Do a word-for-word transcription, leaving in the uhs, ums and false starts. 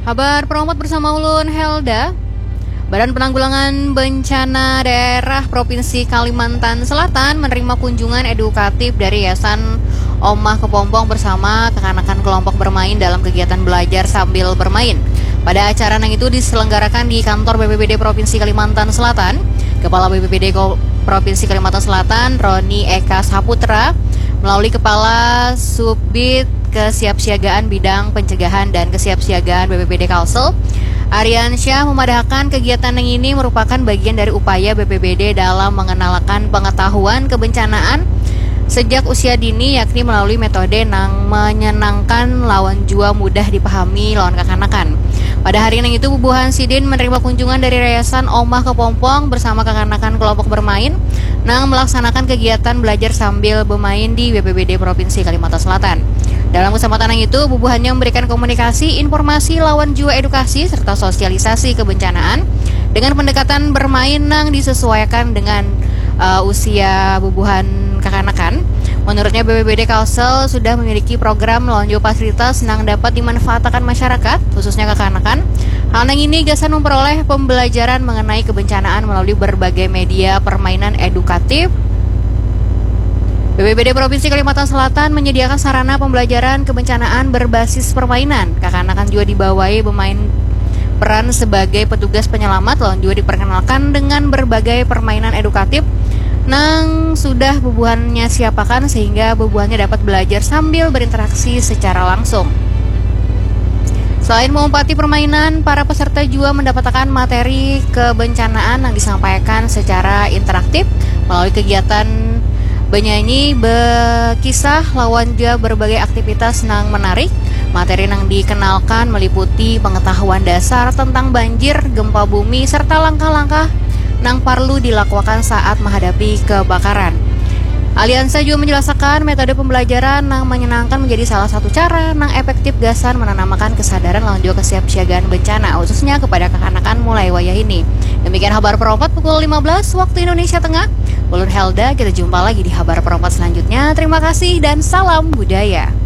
Kabar Promote bersama Ulun Helda. Badan Penanggulangan Bencana Daerah Provinsi Kalimantan Selatan menerima kunjungan edukatif dari Yayasan Omah Kepompong bersama kekanakan kelompok bermain dalam kegiatan belajar sambil bermain. Pada acara yang itu diselenggarakan di kantor B P B D Provinsi Kalimantan Selatan, Kepala B P B D Provinsi Kalimantan Selatan, Roni Eka Saputra, melalui Kepala Subbid Kesiapsiagaan Bidang Pencegahan dan Kesiapsiagaan B P B D Kalsel, Aryansyah, memadahkan kegiatan yang ini merupakan bagian dari upaya B P B D dalam mengenalkan pengetahuan kebencanaan sejak usia dini, yakni melalui metode yang menyenangkan lawan jua mudah dipahami lawan kekanakan. Pada hari yang itu, Bubuhan Sidin menerima kunjungan dari Yayasan Omah Kepompong bersama kekanakan kelompok bermain yang melaksanakan kegiatan belajar sambil bermain di B P B D Provinsi Kalimantan Selatan. Dalam kesempatan yang itu, Bubuhannya memberikan komunikasi, informasi, lawan jua edukasi, serta sosialisasi kebencanaan dengan pendekatan bermain yang disesuaikan dengan uh, usia Bubuhan kekanakan. Menurutnya, B P B D Kalsel sudah memiliki program lawan jua fasilitas yang dapat dimanfaatkan masyarakat, khususnya kekanakan. Hal yang ini Gasan memperoleh pembelajaran mengenai kebencanaan melalui berbagai media permainan edukatif. B P B D Provinsi Kalimantan Selatan menyediakan sarana pembelajaran kebencanaan berbasis permainan. Kekanakan juga dibawahi pemain peran sebagai petugas penyelamat, lawan juga diperkenalkan dengan berbagai permainan edukatif yang sudah bubuhannya siapakan sehingga bubuhannya dapat belajar sambil berinteraksi secara langsung. Selain mengumpati permainan, para peserta juga mendapatkan materi kebencanaan yang disampaikan secara interaktif melalui kegiatan bernyanyi, berkisah, lawan juga berbagai aktivitas yang menarik. Materi yang dikenalkan meliputi pengetahuan dasar tentang banjir, gempa bumi, serta langkah-langkah yang perlu dilakukan saat menghadapi kebakaran. Aliansa juga menjelaskan metode pembelajaran yang menyenangkan menjadi salah satu cara yang efektif Gasan menanamkan kesadaran lawan juga kesiapsiagaan bencana, khususnya kepada kekanakan mulai wayah ini. Demikian kabar Perompat pukul lima belas waktu Indonesia Tengah. Ulun Helda, kita jumpa lagi di kabar Perompat selanjutnya. Terima kasih dan salam budaya.